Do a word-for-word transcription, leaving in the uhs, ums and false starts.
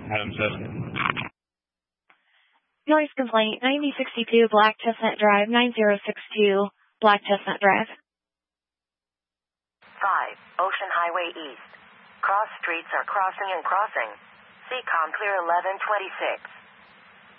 Adam Chestnut. Noise complaint, ninety sixty-two Black Chestnut Drive, nine zero six two Black Chestnut Drive. five, Ocean Highway East. Cross streets are crossing and crossing. C COM clear eleven twenty-six.